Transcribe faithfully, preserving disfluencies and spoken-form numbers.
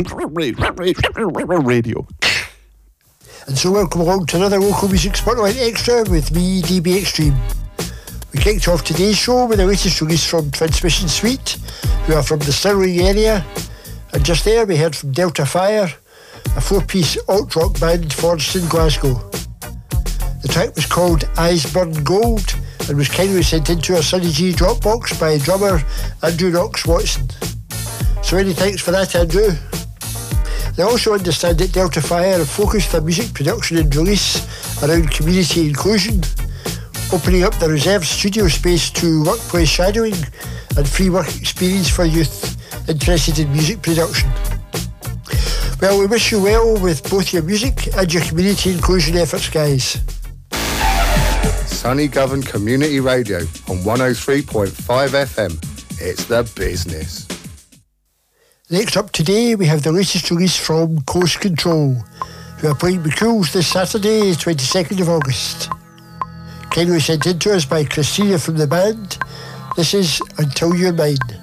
Radio. And so welcome along to another Local Music Spotlight Extra with me, D B Extreme. We kicked off today's show with the latest release from Transmission Suite, who are from the Stirling area. And just there we heard from Delta Fire, a four-piece alt-rock band forged in Glasgow. The track was called Eyes Burn Gold and was kindly sent into our Sunny G Dropbox by drummer Andrew Knox Watson. So many thanks for that, Andrew. I also understand that Delta Fire have focused their music production and release around community inclusion, opening up the reserved studio space to workplace shadowing and free work experience for youth interested in music production. Well, we wish you well with both your music and your community inclusion efforts, guys. Sunny Govan Community Radio on one oh three point five F M. It's the business. Next up today, we have the latest release from Coast Control, who are playing McCool's this Saturday, twenty-second of August. Kindly sent in to us by Christina from the band. This is Until You're Mine.